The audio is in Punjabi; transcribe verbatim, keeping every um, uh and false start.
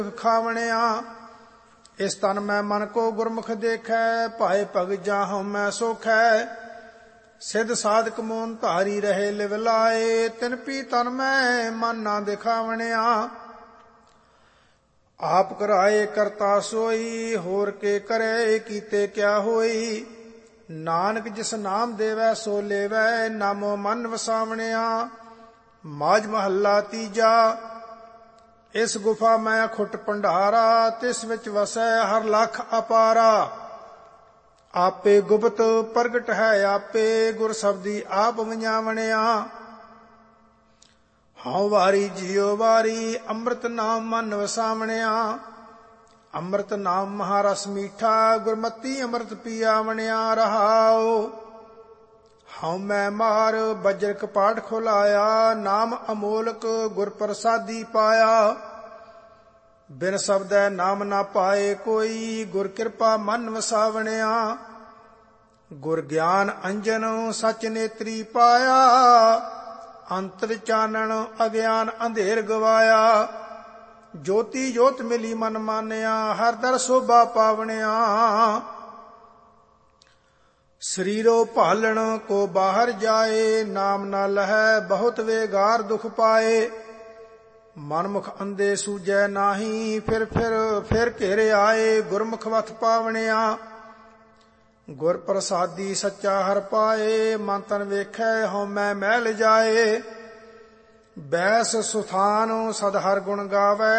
ਖਾਵਣਿਆ। ਇਸ ਤਨ ਮੈਂ ਮਨ ਕੋ ਗੁਰਮੁਖ ਦੇਖੈ, ਭਾਏ ਭਗ ਜਾਹੁ ਮੈਂ ਸੋਖੈ। ਸਿੱਧ ਸਾਧਕ ਮੋਨ ਧਾਰੀ ਰਹੇ ਲਿਵ ਲਾਏ, ਤਿਨ ਪੀ ਤਨ ਮੈਂ ਮਨ ਨਾ ਦਿਖਾਵਣਿਆ। ਆਪ ਕਰਾਏ ਕਰਤਾ ਸੋਈ, ਹੋਰ ਕੇ ਕਰੇ ਕੀਤੇ ਕਿਆ ਹੋਈ। ਨਾਨਕ ਜਿਸ ਨਾਮ ਦੇਵੈ ਸੋ ਲੇਵੈ, ਨਾਮੋ ਮਨ ਵਸਾਵਣਿਆ। ਮਾਝ ਮਹੱਲਾ ਤੀਜਾ। ਇਸ ਗੁਫਾ ਮੈਂ ਖੁੱਟ ਭੰਡਾਰਾ, ਤਿਸ ਵਿੱਚ ਵਸੈ ਹਰ ਲਖ ਅਪਾਰਾ। ਆਪੇ ਗੁਪਤ ਪ੍ਰਗਟ ਹੈ ਆਪੇ, ਗੁਰ ਸ਼ਬਦੀ ਆਪ ਵੰਜਾਵਣਿਆ। ਹਉ ਵਾਰੀ ਜਿਉ ਵਾਰੀ, ਅੰਮ੍ਰਿਤ ਨਾਮ ਮਨ ਵਸਾਵਣਿਆ। ਅੰਮ੍ਰਿਤ ਨਾਮ ਮਹਾਰਸ ਮੀਠਾ, ਗੁਰਮਤੀ ਅੰਮ੍ਰਿਤ ਪੀਆਵਣਿਆ। ਰਹਾਉ ਹਉ ਮੈਂ ਮਾਰ ਬਜਰ ਕਪਾਟ ਖੁਲਾਇਆ, ਨਾਮ ਅਮੋਲਕ ਗੁਰ ਪ੍ਰਸਾਦੀ ਪਾਇਆ। ਬਿਨ ਸ਼ਬਦੈ ਨਾਮ ਨਾ ਪਾਏ ਕੋਈ, ਗੁਰ ਕਿਰਪਾ ਮਨ ਵਸਾਵਣਿਆ। ਗੁਰ ਗਿਆਨ ਅੰਜਨ ਸਚ ਨੇਤਰੀ ਪਾਇਆ, ਅੰਤਰ ਚਾਨਣ ਅਗਿਆਨ ਅੰਧੇਰ ਗਵਾਇਆ। ਜੋਤੀ ਜੋਤ ਮਿਲੀ ਮਨ ਮਾਨਿਆ, ਹਰ ਦਰ ਸੋਭਾ ਪਾਵਣਿਆ। ਸਰੀਰੋ ਭਾਲਣ ਕੋ ਬਾਹਰ ਜਾਏ, ਨਾਮ ਨਾ ਲਹੈ ਬਹੁਤ ਵੇਗਾਰ ਦੁਖ ਪਾਏ। ਮਨਮੁਖ ਅੰਧੇ ਸੂਝੈ ਨਾਹੀ, ਫਿਰ ਫਿਰ ਫਿਰ ਘੇਰੇ ਆਏ, ਗੁਰਮੁਖ ਵਥ ਪਾਵਣਿਆ। ਗੁਰ ਪ੍ਰਸਾਦੀ ਸੱਚਾ ਹਰ ਪਾਏ, ਮਨ ਤਨ ਵੇਖੈ ਹਉ ਮੈਂ ਮਹਿਲ ਜਾਏ। ਬੈਸ ਸੁਥਾਨ ਸਦ ਹਰ ਗੁਣ ਗਾਵੈ,